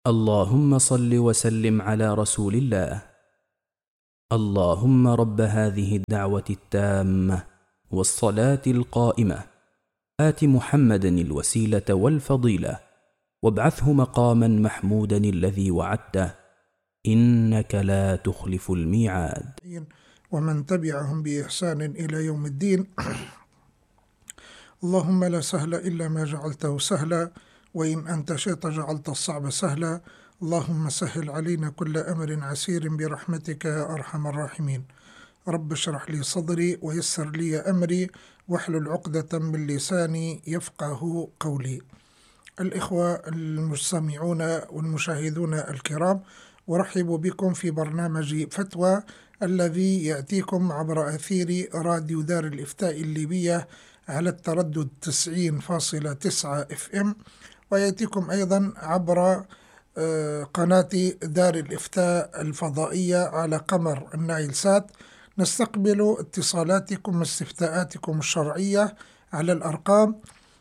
اللهم صل وسلم على رسول الله. اللهم رب هذه الدعوة التامة والصلاة القائمة آت محمدا الوسيلة والفضيلة وابعثه مقاما محمودا الذي وعدته إنك لا تخلف الميعاد. ومن تبعهم بإحسان إلى يوم الدين. اللهم لا سهل إلا ما جعلته سهلا، وإن أنت شئت جعلت الصعب سهلا. اللهم سهل علينا كل أمر عسير برحمتك يا أرحم الراحمين. رب اشرح لي صدري ويسر لي أمري واحلل عقدة من لساني يفقه قولي. الإخوة المستمعون والمشاهدون الكرام، ورحب بكم في برنامج فتوى الذي يأتيكم عبر أثير راديو دار الإفتاء الليبية على التردد 90.9 FM، ويأتيكم أيضا عبر قناة دار الإفتاء الفضائية على قمر النايل سات. نستقبل اتصالاتكم واستفتاءاتكم الشرعية على الأرقام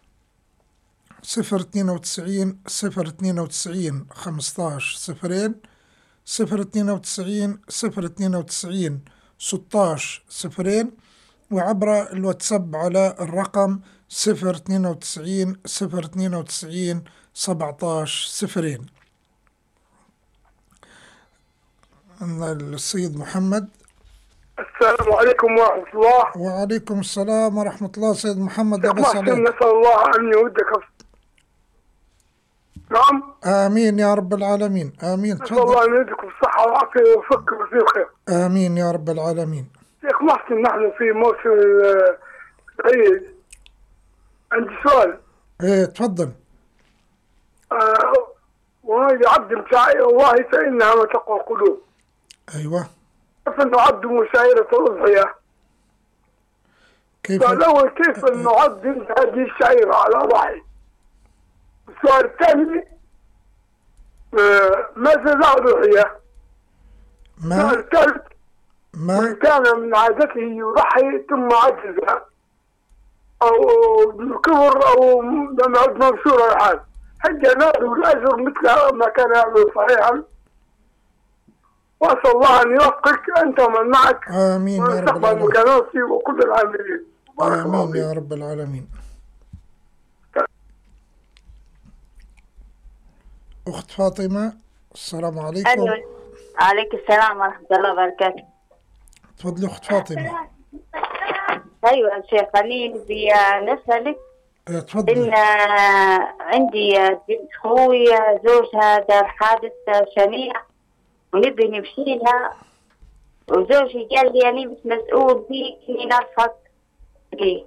092 092 15 0 092 092 16 0، وعبر الواتساب على الرقم 092 092 17 0. السيد محمد. السلام عليكم ورحمة الله. وعليكم السلام ورحمة الله. سيد محمد نسأل الله أن يودك. نعم. آمين يا رب العالمين. آمين. نسأل الله أن يودك بالصحة والعافية ويوفقك وفيه خير. آمين يا رب العالمين. شيخ محسن، نحن في موسم العيد. عندي سؤال. إيه تفضل. وهذا عبد شعائر الله فإنها وتقوى القلوب. أيوة. كيف نعد مشاعرة الأضحية؟ فالأول كيف نعد هذه الشعيرة على وحي؟ السؤال الثاني ماذا لا أضحية؟ السؤال الثالث من كان من عادته يضحي ثم عجز أو كبر أو لم يعد منصورا الحال، هل ينال الأجر مثل ما كان يعمل صحيحا؟ وأسأل الله أن يوفقك أنت ومن معك. آمين يا رب العالمين. مكاناتي وكل العاملين. آمين يا رب العالمين. أخت فاطمة، السلام عليكم. أيوة. عليك السلام ورحمة الله وبركاته. تفضلي أخت فاطمة. أيوة شيخ، أنا بدي نسألك. تفضلي. إن عندي بنت خوي زوجها دار حادث شنيع ونبي نمشيلها، وزوجي قال لي أنا مش مسؤول بيك إني نرفق ليه.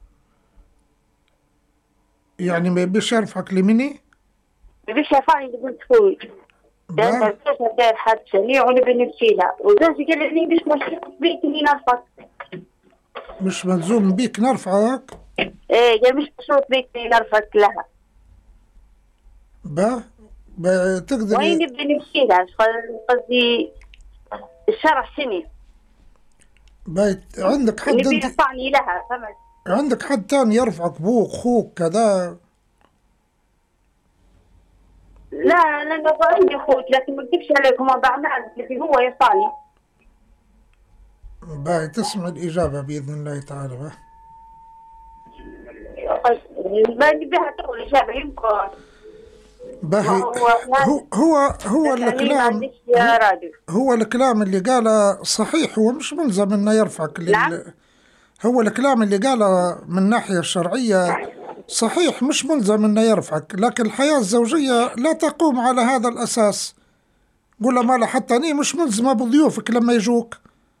يعني ما يبيش يرفعك لمني؟ ما يبيش يرفعني لبنت خوي. زوجها دار حادث شنيع ونبي نمشيلها، وزوجي قال لي أنا مش مسؤول بيك إني نرفق. مش ملزوم بيك نرفعك؟ إيه، قال مش مسؤول بيك إني نرفق لها. تقدر. وين نبي نمشيلها؟ قصدي الشرع سني. عندك حد نبي يرفعني لها، فهمت؟ عندك حد تاني يرفعك، ابوك اخوك كذا؟ لا انا عندي اخوك، لكن ما اكذبش عليكم بعمل اللي هو يرفعني. تسمع الاجابه باذن الله تعالى. ما نبيها تقول اجابه يمكن. هو الكلام اللي قاله صحيح، هو مش ملزم انه يرفعك. هو الكلام اللي قاله من ناحية الشرعية صحيح، مش ملزم انه يرفعك، لكن الحياة الزوجية لا تقوم على هذا الأساس. قول له ماله، حتى أني مش ملزمة بضيوفك لما يجوك،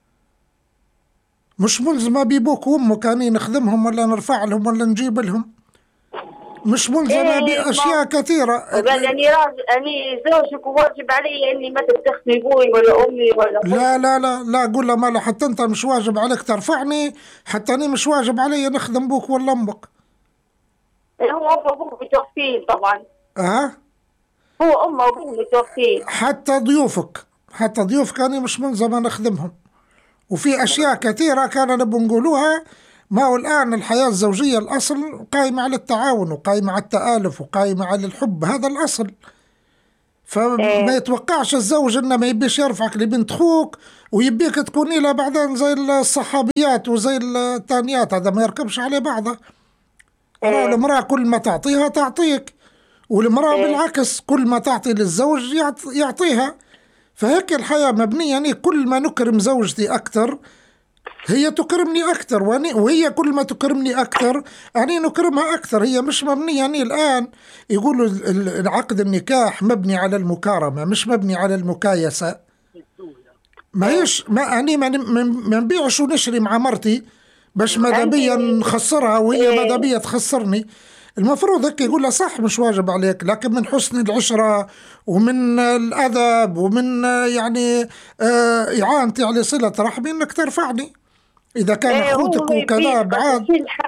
مش ملزمة بيبوك وامك أني نخدمهم ولا نرفع لهم ولا نجيب لهم، مش ملزمة بأشياء كثيرة. قال أني زوجك وواجب علي إني ما تدخلني أبوي ولا أمي ولا لا لا لا لا، قول له ماله، حتى أنت مش واجب عليك ترفعني، حتى أني مش واجب علي نخدم بوك ولا أمك. هو أبوك متوفين طبعا. هو أمه وأبوه متوفين. حتى ضيوفك أنا مش ملزمة نخدمهم. وفي أشياء كثيرة كان نبغى نقولوها. ما هو الآن الحياة الزوجية الأصل قائمة على التعاون وقائمة على التآلف وقائمة على الحب، هذا الأصل. فما يتوقعش الزوج انه ما يبيش يرفعك لبنت خوك ويبيك تكوني له بعدين زي الصحابيات وزي الثانيات، هذا ما يركبش عليه بعضه. المرأة كل ما تعطيها تعطيك، والمرأة بالعكس كل ما تعطي للزوج يعطيها. فهيك الحياة مبنية، يعني كل ما نكرم زوجتي أكثر هي تكرمني أكثر، وهي كل ما تكرمني أكثر أنا نكرمها أكثر. هي مش مبنية، يعني الآن يقولوا العقد النكاح مبني على المكارمة مش مبني على المكايسة. ما هيش ما أني ما نبيعش ونشري مع مرتي باش ماذا بيا نخسرها وهي ماذا بيا تخسرني. المفروض هيك يقول لها صح مش واجب عليك، لكن من حسن العشرة ومن الأدب ومن يعني إعانتي على صلة رحمي إنك ترفعني إذا كان أخوتك وكذا بعاد.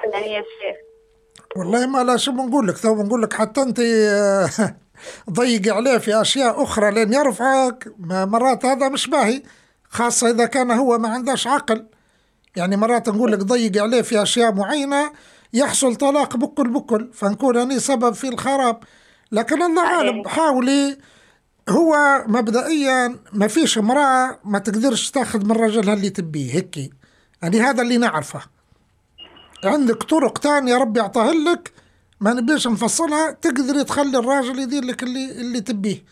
والله ما لا شو بنقول لك، تو بنقول لك حتى أنت ضيقي عليه في أشياء أخرى لين يرفعك. مرات هذا مش باهي، خاصة إذا كان هو ما عندهش عقل. يعني مرات نقول لك ضيقي عليه في أشياء معينة يحصل طلاق بكل فنكون أني سبب في الخراب. لكن الله عالم، حاولي. هو مبدئيا ما فيش امرأة ما تقدرش تاخذ من رجلها اللي تبيه هيك، يعني هذا اللي نعرفه. عندك طرق تانية ربي يعطاها لك ما نبيش نفصلها، تقدري تخلي الراجل يدير لك اللي تبيه.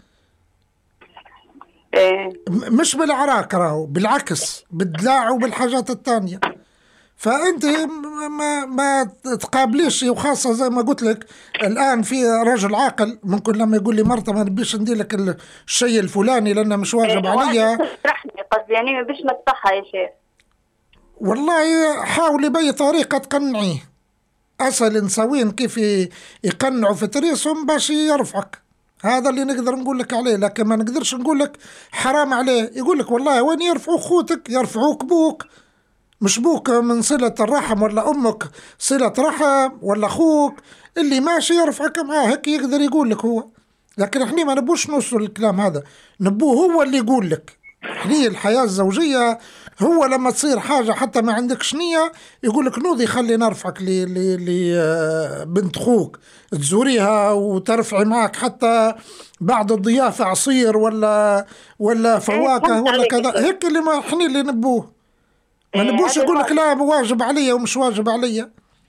مش بالعراك، راهو بالعكس بالدلاع وبالحاجات التانية. فأنت ما تقابليش، وخاصة زي ما قلت لك الآن في رجل عاقل ممكن لما يقول لي مرته ما نبيش ندير لك الشيء الفلاني لأنه مش واجب عليا. قصدي يعني ما بيش نصحها يا شيخ. والله حاولي بأي طريقة تقنعيه. أسأل نسوين كيف يقنعوا في تريسهم باش يرفعك. هذا اللي نقدر نقول لك عليه، لكن ما نقدرش نقول لك حرام عليه. يقول لك والله وين يرفعوا خوتك؟ يرفعوك بوك، مش بوك من صلة الرحم، ولا أمك صلة رحم، ولا أخوك اللي ماشي يرفعك معاه. هيك يقدر يقول لك هو. لكن احنا ما نبوش نوصل الكلام هذا، نبوه هو اللي يقول لك. احنا الحياة الزوجية هو لما تصير حاجة حتى ما عندكش نية يقول لك نوضي خلي نرفعك لبنت خوك تزوريها وترفعي معك حتى بعد الضيافة عصير ولا فواكه ولا كذا. هيك اللي ما احنا اللي نبوه، ما نبوش يقول لك لا واجب عليا ومش واجب عليا.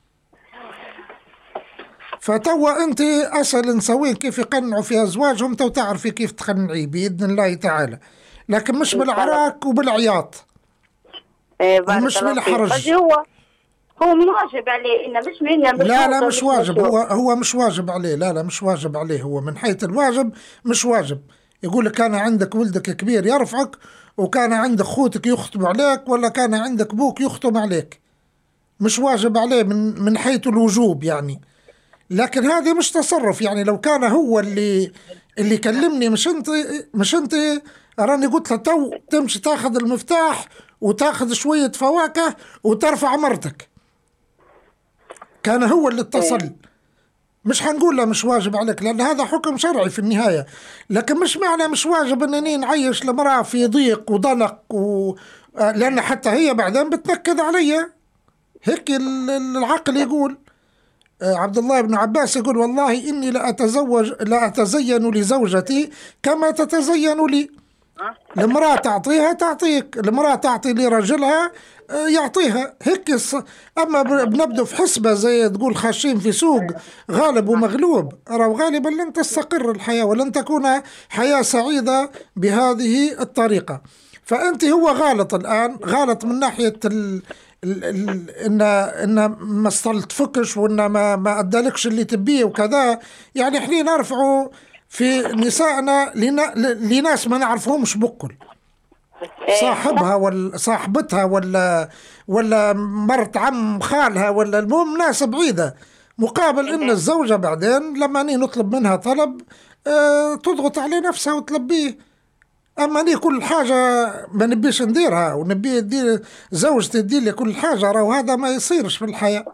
فتوا انت اسهل نسوين كيف يقنعوا في ازواجهم، تو تعرفي كيف تقنعي باذن الله تعالى، لكن مش بالعراك وبالعياط ومش بالحرج. هو واجب عليه إنه مش منا. لا مش واجب. هو مش واجب عليه. لا مش واجب عليه. هو من حيث الواجب مش واجب. يقول لك كان عندك ولدك كبير يرفعك، وكان عندك خوتك يخطبوا عليك، ولا كان عندك بوك يخطب عليك، مش واجب عليه من حيث الوجوب يعني. لكن هذه مش تصرف. يعني لو كان هو اللي كلمني مش انت راني قلت له تو تمشي تاخذ المفتاح وتاخذ شوية فواكه وترفع مرتك، كان هو اللي اتصل، مش حنقول له مش واجب عليك لأن هذا حكم شرعي في النهاية. لكن مش معنى مش واجب أنني نعيش لمرأة في ضيق وضنك لأن حتى هي بعدين بتنكد علي. هيك العقل يقول. عبد الله بن عباس يقول والله إني لا أتزين لزوجتي كما تتزين لي. المرأة تعطيها تعطيك، المرأة تعطي لرجلها يعطيها هيك. أما بنبدو في حسبة زي تقول خاشين في سوق غالب ومغلوب، أرى غالبا لن تستقر الحياة ولن تكون حياة سعيدة بهذه الطريقة. فأنت هو غالط الآن، غالط من ناحية إن ما استلطفكش وإن ما أدالكش اللي تبيه وكذا. يعني إحنا نرفعوا في نسائنا لناس ما نعرفهمش بكل، صاحبها ولا صاحبتها ولا مرت عم خالها، ولا المهم ناس بعيدة، مقابل إن الزوجة بعدين لما نطلب منها طلب تضغط عليه نفسها وتلبيه. أما أنا كل حاجة ما نبيش نديرها ونبي ندير زوجتي تدير لي كل حاجة، راهو هذا ما يصيرش في الحياة.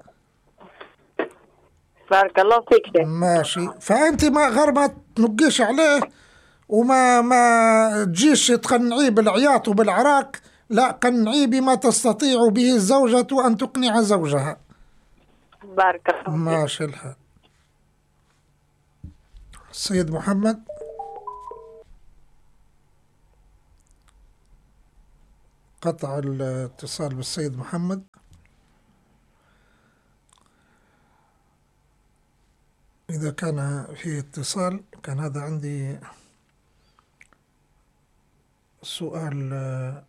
بارك الله فيك. ماشي. فأنت غير ما تنقيش عليه وما تجيش تقنعيه بالعياط وبالعراك، لا قنعيه بما تستطيع به الزوجة أن تقنع زوجها. بارك الله فيك. ماشي الحال. السيد محمد. قطع الاتصال بالسيد محمد. إذا كان في اتصال، كان هذا عندي سؤال